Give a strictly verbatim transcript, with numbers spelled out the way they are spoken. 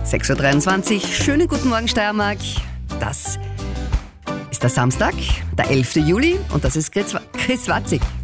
sechs Uhr dreiundzwanzig, schönen guten Morgen Steiermark. Das ist der Samstag, der elften Juli und das ist Chris Watzig.